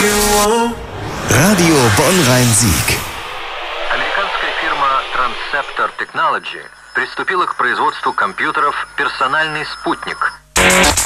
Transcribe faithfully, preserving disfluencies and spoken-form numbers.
Radio Bonn-Rhein-Sieg. Американская фирма Transceptor Technology приступила к производству компьютеров «Персональный спутник».